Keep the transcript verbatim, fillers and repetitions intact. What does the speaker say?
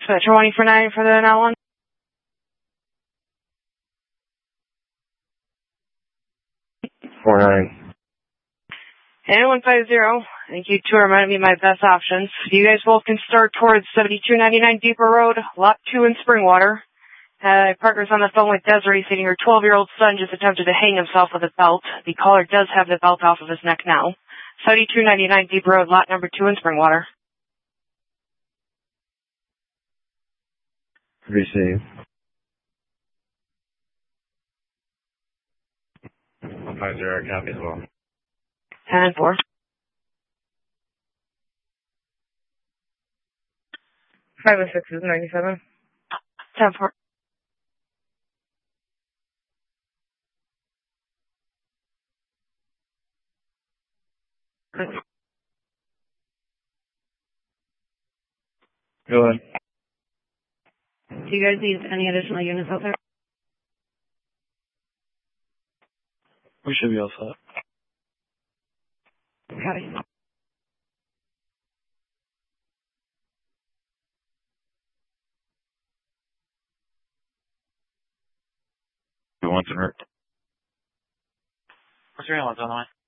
twenty for nine for the now one. Four nine. And one five zero. Thank you two reminded me of my best options. You guys both can start towards seventy-two ninety-nine Deeper Road, lot two in Springwater. Uh, partner's on the phone with Desiree, saying her twelve-year-old son just attempted to hang himself with a belt. The caller does have the belt off of his neck now. seventy-two ninety-nine Deep Road, lot number two in Springwater. Receive. one five zero, copy as well. ten and four. five oh six is ninety-seven. ten four. Go ahead. Do you guys need any additional units out there? We should be all set. Copy. Who wants to hurt? What's your name on the line?